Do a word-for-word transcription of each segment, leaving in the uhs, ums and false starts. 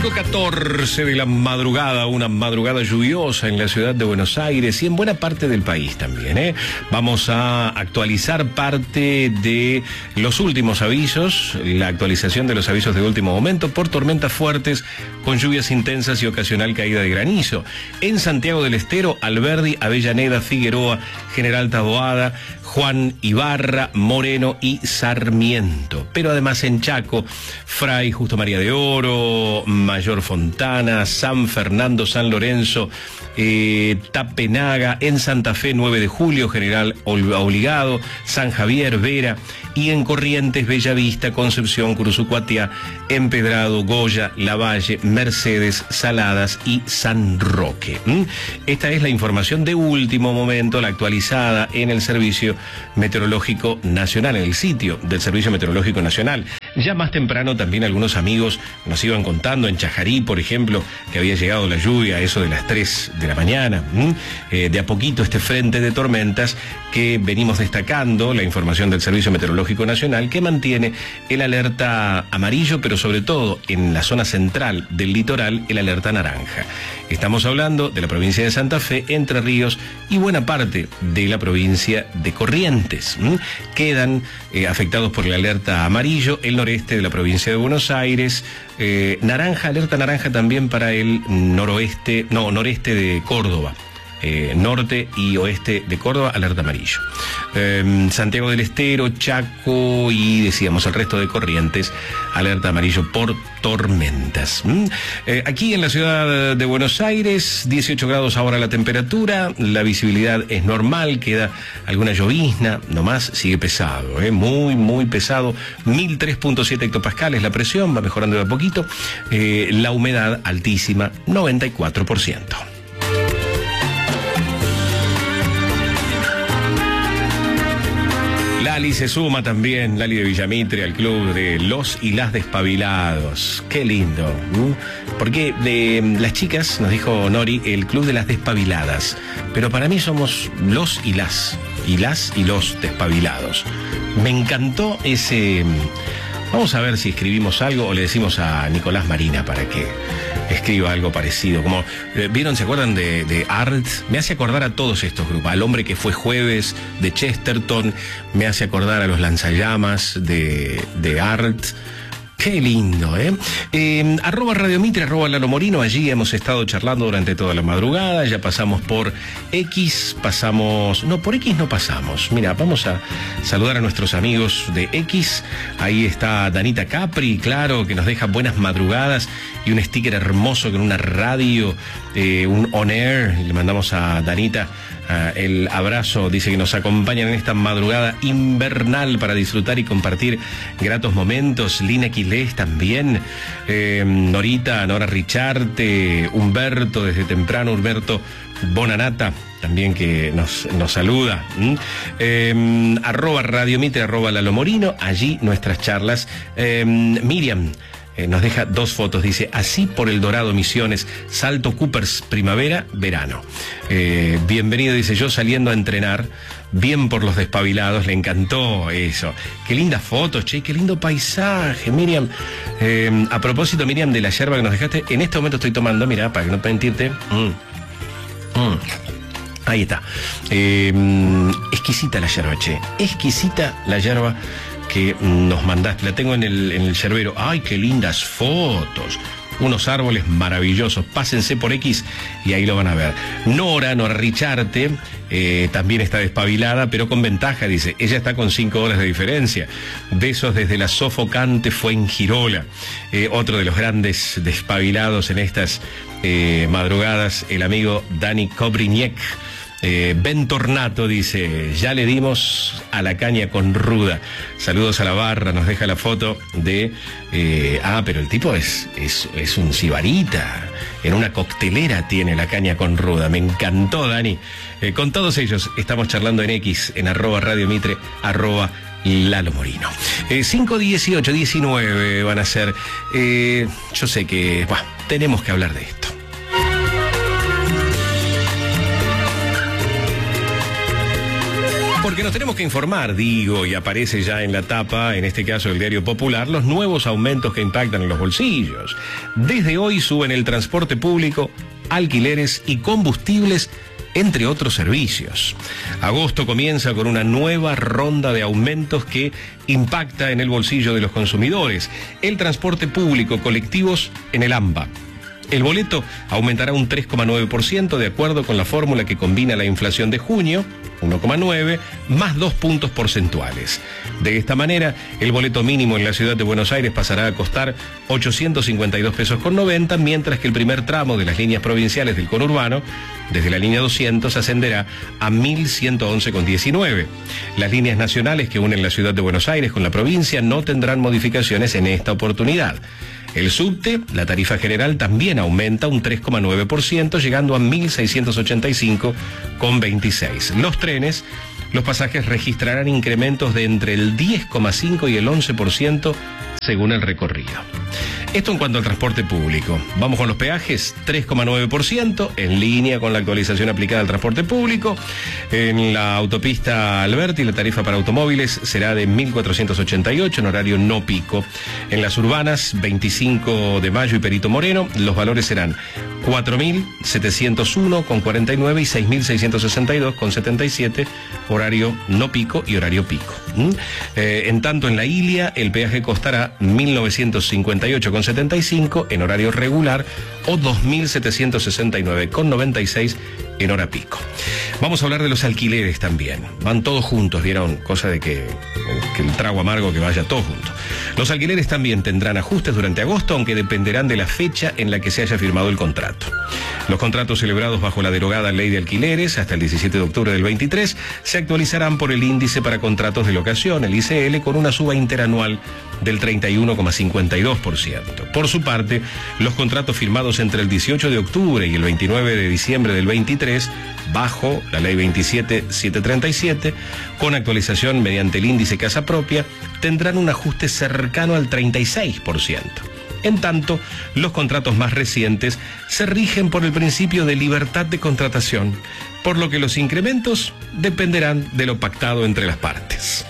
cinco catorce de la madrugada, una madrugada lluviosa en la ciudad de Buenos Aires y en buena parte del país también, ¿eh? Vamos a actualizar parte de los últimos avisos, la actualización de los avisos de último momento por tormentas fuertes con lluvias intensas y ocasional caída de granizo. En Santiago del Estero, Alberdi, Avellaneda, Figueroa, General Taboada, Juan Ibarra, Moreno y Sarmiento. Pero además en Chaco, Fray Justo María de Oro, Mayor Fontana, San Fernando, San Lorenzo, eh, Tapenaga, en Santa Fe, nueve de julio, General Obligado, San Javier, Vera, y en Corrientes, Bellavista, Concepción, Curuzucuatiá, Empedrado, Goya, Lavalle, Mercedes, Saladas y San Roque. ¿Mm? Esta es la información de último momento, la actualizada en el Servicio Meteorológico Nacional, en el sitio del Servicio Meteorológico Nacional. Ya más temprano también algunos amigos nos iban contando en Chajarí, por ejemplo, que había llegado la lluvia a eso de las tres de la mañana. ¿Mm? Eh, de a poquito este frente de tormentas que venimos destacando, la información del Servicio Meteorológico Nacional, que mantiene el alerta amarillo, pero sobre todo en la zona central del litoral, el alerta naranja. Estamos hablando de la provincia de Santa Fe, Entre Ríos y buena parte de la provincia de Corrientes. ¿Mm? Quedan eh, afectados por el alerta amarillo el noreste de la provincia de Buenos Aires, eh, naranja, alerta naranja también para el noroeste, no, noreste de Córdoba. Eh, norte y oeste de Córdoba, alerta amarillo. Eh, Santiago del Estero, Chaco y decíamos el resto de Corrientes, alerta amarillo por tormentas. ¿Mm? Eh, aquí en la ciudad de Buenos Aires, dieciocho grados ahora la temperatura, la visibilidad es normal, queda alguna llovizna, nomás sigue pesado, eh, muy, muy pesado, mil tres punto siete hectopascales la presión, va mejorando de a poquito, eh, la humedad altísima, noventa y cuatro por ciento. Lali se suma también, Lali de Villamitre, al club de los y las despabilados. Qué lindo. ¿Mm? Porque de las chicas, nos dijo Nori, el club de las despabiladas. Pero para mí somos los y las, y las y los despabilados. Me encantó ese... Vamos a ver si escribimos algo o le decimos a Nicolás Marina para que escriba algo parecido. Como, ¿vieron? ¿Se acuerdan de, de Art? Me hace acordar a todos estos grupos. Al hombre que fue jueves de Chesterton, me hace acordar a los lanzallamas de, de Art. Qué lindo, ¿eh? eh arroba Radio Mitre, arroba Lalo Morino, allí hemos estado charlando durante toda la madrugada, ya pasamos por X, pasamos... No, por X no pasamos. Mira, vamos a saludar a nuestros amigos de X. Ahí está Danita Capri, claro, que nos deja buenas madrugadas y un sticker hermoso con una radio, eh, un on air. Le mandamos a Danita Uh, el abrazo, dice que nos acompañan en esta madrugada invernal para disfrutar y compartir gratos momentos. Lina Quilés también, eh, Norita, Nora Richarte, Humberto desde temprano, Humberto Bonanata también que nos, nos saluda. ¿Mm? Eh, arroba Radio Mitre, arroba Lalo Morino, allí nuestras charlas. Eh, Miriam Eh, nos deja dos fotos, dice, así por el Dorado Misiones, Salto Coopers, primavera, verano. Eh, bienvenido, dice, yo saliendo a entrenar, bien por los despabilados, le encantó eso. Qué lindas fotos, che, qué lindo paisaje, Miriam. Eh, a propósito, Miriam, de la yerba que nos dejaste, en este momento estoy tomando, mira, para que no mentirte. Mm. Mm. Ahí está. Eh, exquisita la yerba, che, exquisita la yerba que nos mandaste, la tengo en el, en el yerbero. ¡Ay, qué lindas fotos! Unos árboles maravillosos. Pásense por X y ahí lo van a ver. Nora, Nora Richarte, eh, también está despabilada, pero con ventaja, dice. Ella está con cinco horas de diferencia. Besos desde la sofocante Fuengirola. Eh, otro de los grandes despabilados en estas eh, madrugadas, el amigo Dani Kobriniek. Eh, Ben Tornato dice, ya le dimos a la caña con ruda. Saludos a la barra, nos deja la foto de... Eh, ah, pero el tipo es, es, es un sibarita. En una coctelera tiene la caña con ruda. Me encantó, Dani. Eh, con todos ellos estamos charlando en X, en arroba Radio Mitre, arroba Lalo Morino. Eh, cinco, dieciocho, diecinueve van a ser. Eh, yo sé que bah, tenemos que hablar de esto. Porque nos tenemos que informar, digo, y aparece ya en la tapa, en este caso del Diario Popular, los nuevos aumentos que impactan en los bolsillos. Desde hoy suben el transporte público, alquileres y combustibles, entre otros servicios. Agosto comienza con una nueva ronda de aumentos que impacta en el bolsillo de los consumidores. El transporte público, colectivos en el AMBA. El boleto aumentará un tres coma nueve por ciento de acuerdo con la fórmula que combina la inflación de junio, uno coma nueve, más dos puntos porcentuales. De esta manera, el boleto mínimo en la ciudad de Buenos Aires pasará a costar ochocientos cincuenta y dos pesos con noventa, mientras que el primer tramo de las líneas provinciales del conurbano, desde la línea doscientos, ascenderá a mil ciento once con diecinueve. Las líneas nacionales que unen la ciudad de Buenos Aires con la provincia no tendrán modificaciones en esta oportunidad. El subte, la tarifa general, también aumenta un tres coma nueve por ciento, llegando a mil seiscientos ochenta y cinco con veintiséis. Los trenes, los pasajes registrarán incrementos de entre el diez coma cinco y el once por ciento según el recorrido. Esto en cuanto al transporte público. Vamos con los peajes, tres coma nueve por ciento, en línea con la actualización aplicada al transporte público. En la autopista Alberti, la tarifa para automóviles será de mil cuatrocientos ochenta y ocho en horario no pico. En las urbanas, veinticinco de mayo y Perito Moreno, los valores serán cuatro mil setecientos uno con cuarenta y nueve y seis mil seiscientos sesenta y dos con setenta y siete, horario no pico y horario pico. ¿Mm? Eh, en tanto, en la Ilia, el peaje costará mil novecientos cincuenta y ocho con setenta y cinco en horario regular o dos mil setecientos sesenta y nueve con noventa y seis en hora pico. Vamos a hablar de los alquileres también. Van todos juntos, vieron, cosa de que, que el trago amargo que vaya todo junto. Los alquileres también tendrán ajustes durante agosto, aunque dependerán de la fecha en la que se haya firmado el contrato. Los contratos celebrados bajo la derogada Ley de Alquileres hasta el diecisiete de octubre del veintitrés se actualizarán por el índice para contratos de locación, el I C L, con una suba interanual del treinta y uno coma cincuenta y dos por ciento. Por su parte, los contratos firmados entre el dieciocho de octubre y el veintinueve de diciembre del veintitrés, bajo la Ley veintisiete mil setecientos treinta y siete, con actualización mediante el índice Casa Propia, tendrán un ajuste cercano al treinta y seis por ciento. En tanto, los contratos más recientes se rigen por el principio de libertad de contratación, por lo que los incrementos dependerán de lo pactado entre las partes.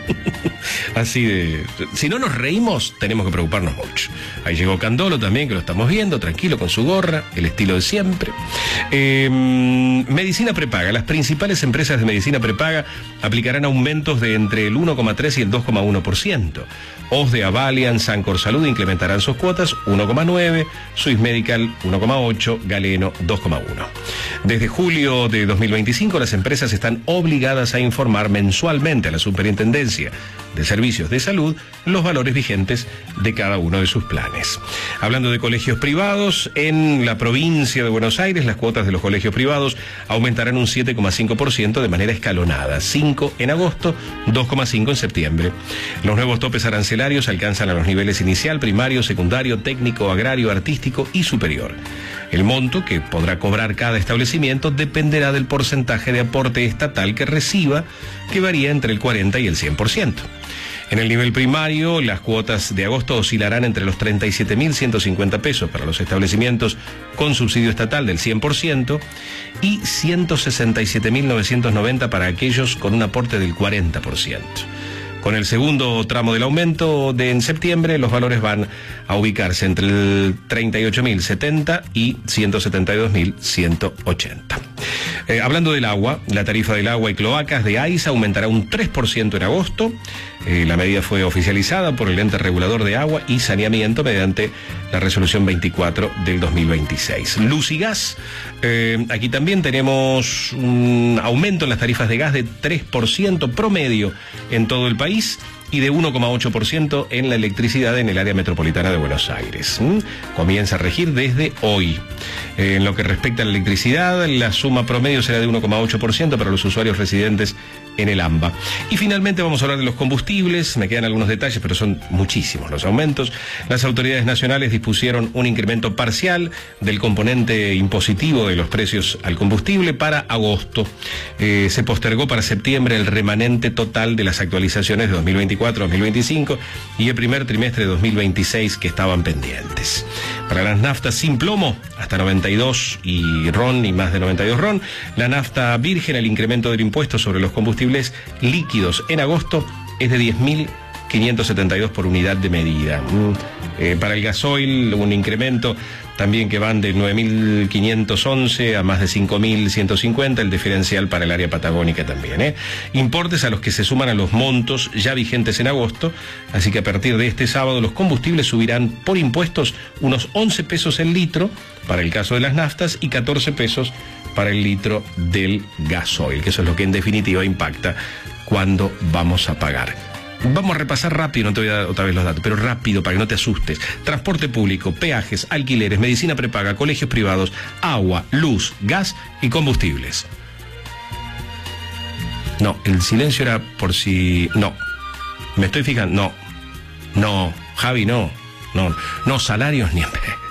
Así de... Si no nos reímos, tenemos que preocuparnos mucho. Ahí llegó Candolo también, que lo estamos viendo, tranquilo con su gorra, el estilo de siempre. Eh, medicina prepaga. Las principales empresas de medicina prepaga aplicarán aumentos de entre el uno coma tres y el dos coma uno por ciento. OSDE, Avalian, Sancor Salud incrementarán sus cuotas uno coma nueve, Swiss Medical uno coma ocho, Galeno dos coma uno. Desde julio de dos mil veinticinco, las empresas están obligadas a informar mensualmente a la Superintendencia de Servicios de Salud los valores vigentes de cada uno de sus planes. Hablando de colegios privados, en la provincia de Buenos Aires, las cuotas de los colegios privados aumentarán un siete coma cinco por ciento de manera escalonada, cinco en agosto, dos coma cinco en septiembre. Los nuevos topes arancelarios alcanzan a los niveles inicial, primario, secundario, técnico, agrario, artístico y superior. El monto que podrá cobrar cada establecimiento dependerá del porcentaje de aporte estatal que reciba, que varía entre el cuarenta y el cien por ciento. En el nivel primario, las cuotas de agosto oscilarán entre los treinta y siete mil ciento cincuenta pesos para los establecimientos con subsidio estatal del cien por ciento y ciento sesenta y siete mil novecientos noventa para aquellos con un aporte del cuarenta por ciento. Con el segundo tramo del aumento de en septiembre, los valores van a ubicarse entre el treinta y ocho mil setenta y ciento setenta y dos mil ciento ochenta. Eh, hablando del agua, la tarifa del agua y cloacas de AISA aumentará un tres por ciento en agosto. Eh, la medida fue oficializada por el ente regulador de agua y saneamiento mediante la resolución veinticuatro del dos mil veintiséis. Luz y gas, eh, aquí también tenemos un aumento en las tarifas de gas de tres por ciento promedio en todo el país y de uno coma ocho por ciento en la electricidad en el área metropolitana de Buenos Aires. ¿Mm? Comienza a regir desde hoy. Eh, en lo que respecta a la electricidad, la suma promedio será de uno coma ocho por ciento para los usuarios residentes en el AMBA. Y finalmente vamos a hablar de los combustibles. Me quedan algunos detalles, pero son muchísimos los aumentos. Las autoridades nacionales dispusieron un incremento parcial del componente impositivo de los precios al combustible para agosto. Eh, se postergó para septiembre el remanente total de las actualizaciones de dos mil veinticuatro dos mil veinticinco y el primer trimestre de dos mil veintiséis que estaban pendientes. Para las naftas sin plomo, hasta noventa y dos y ron y más de noventa y dos ron, la nafta virgen, el incremento del impuesto sobre los combustibles combustibles líquidos en agosto es de diez mil quinientos setenta y dos por unidad de medida. Mm. Eh, para el gasoil, un incremento también que van de nueve mil quinientos once a más de cinco mil ciento cincuenta, el diferencial para el área patagónica también. ¿eh? Importes a los que se suman a los montos ya vigentes en agosto, así que a partir de este sábado los combustibles subirán por impuestos unos once pesos el litro para el caso de las naftas y catorce pesos para el litro del gasoil, que eso es lo que en definitiva impacta cuando vamos a pagar. Vamos a repasar rápido, no te voy a dar otra vez los datos, pero rápido para que no te asustes. Transporte público, peajes, alquileres, medicina prepaga, colegios privados, agua, luz, gas y combustibles. No, el silencio era por si... No, me estoy fijando, no, no, Javi, no, no, no, salarios ni en...